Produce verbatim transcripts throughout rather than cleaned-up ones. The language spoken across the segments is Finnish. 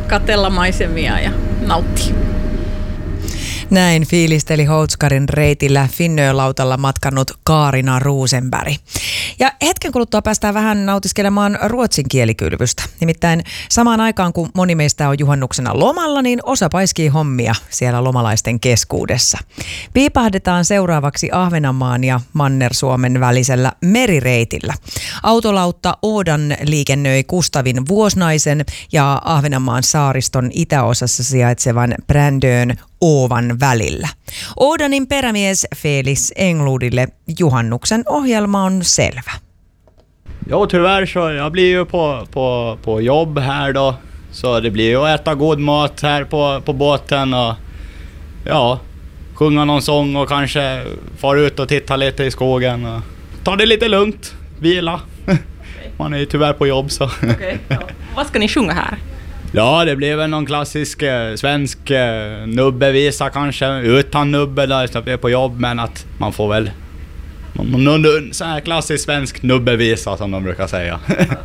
katsella maisemia ja nauttia. Näin fiilisteli Houtskarin reitillä Finnölautalla matkannut Kaarina Rosenberg. Ja hetken kuluttua päästään vähän nautiskelemaan ruotsin kielikylvystä. Nimittäin samaan aikaan, kun moni meistä on juhannuksena lomalla, niin osa paiskii hommia siellä lomalaisten keskuudessa. Piipahdetaan seuraavaksi Ahvenanmaan ja Manner-Suomen välisellä merireitillä. Autolautta Ådan liikennöi Kustavin Vuosnaisen ja Ahvenanmaan saariston itäosassa sijaitsevan Brändön Åvan välillä. Ådanin perämies Felix Englundille juhannuksen ohjelma on selvä. Jo, tyvärr så jag blir ju på, på, på jobb här då. Så det blir ju att äta god mat här på, på båten och ja, sjunga någon sång och kanske fara ut och titta lite i skogen och ta det lite lugnt, vila. Man är ju tyvärr på jobb så. Okay, ja. Vad ska ni sjunga här? Ja, det blir väl någon klassisk eh, svensk eh, nubbevisa kanske, utan nubbe där så vi är på jobb, men att man får väl någon, någon så här klassisk svensk nubbevisa som de brukar säga.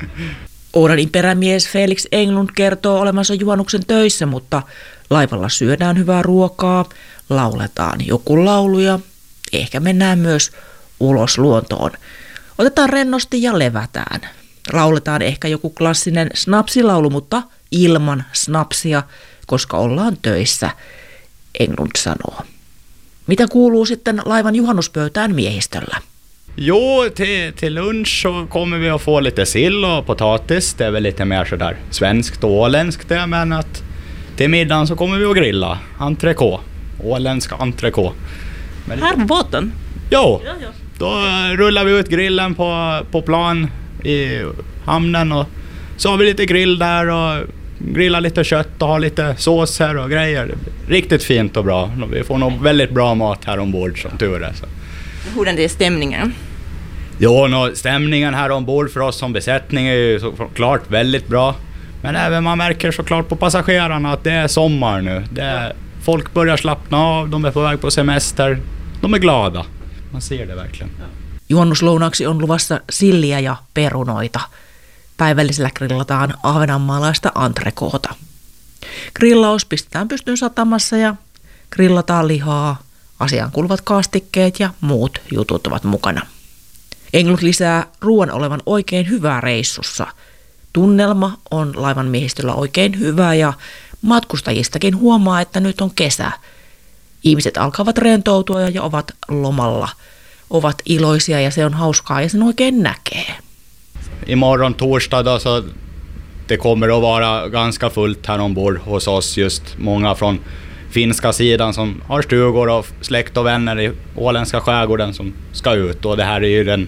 Ådanin perämies Felix Englund kertoo olevansa juhannuksen töissä, mutta laivalla syödään hyvää ruokaa, lauletaan joku laulu ja ehkä mennään myös ulos luontoon. Otetaan rennosti ja levätään. Lauletaan ehkä joku klassinen snapsilaulu, mutta ilman snapsia, koska ollaan töissä, Englund sanoo. Mitä kuuluu sitten laivan juhannuspöytään miehistöllä? Jo, till, till lunch så kommer vi att få lite sill och potatis. Det är väl lite mer sådär svenskt och åländskt det, men att till middagen så kommer vi att grilla entrecote, åländsk entrecote. Här på båten? Jo, då rullar vi ut grillen på, på plan i hamnen och så har vi lite grill där och grillar lite kött och har lite sås här och grejer. Riktigt fint och bra. Vi får nog väldigt bra mat här ombord som tur är. Så. Hur är det stämningen? Jo, no, stämningen här ombord för oss som besättning är ju såklart väldigt bra. Men även man märker såklart på passagerarna att det är sommar nu. Det är, folk börjar slappna av, de är på väg på semester. De är glada. Man ser det verkligen. Juhannuslounaaksi on luvassa silliä ja perunoita. Päivällisellä grillataan ahvenanmaalaista entrecoota. Grillaus pistetään pystyyn satamassa ja grillataan lihaa. Asiaan kuuluvat kastikkeet ja muut jutut ovat mukana. Englund lisää ruoan olevan oikein hyvää reissussa. Tunnelma on laivan miehistöllä oikein hyvä ja matkustajistakin huomaa, että nyt on kesä. Ihmiset alkavat rentoutua ja ovat lomalla. Ovat iloisia ja se on hauskaa ja sen oikein näkee. Imorgon torsdag då, så det kommer att vara ganska fullt här ombord hos oss, just många från finska sidan som har stugor och släkt och vänner i åländska skärgården som ska ut, och det här är ju den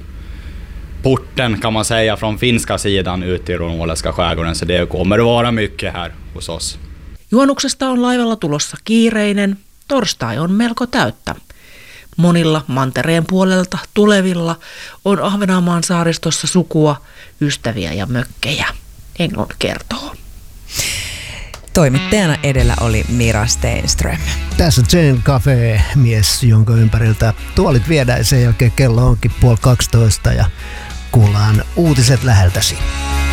porten kan man säga från finska sidan ut i den åländska skärgården, så det kommer att vara mycket här hos oss. Juhannuksesta on laivalla tulossa kiireinen, torstai on melko täyttä. Monilla mantereen puolelta tulevilla on Ahvenanmaan saaristossa sukua, ystäviä ja mökkejä, Englund kertoo. Toimittajana edellä oli Mira Steinström. Tässä Jane Cafe, mies, jonka ympäriltä tuolit viedään, sen jälkeen kello onkin puoli kaksitoista ja kuullaan uutiset läheltäsi.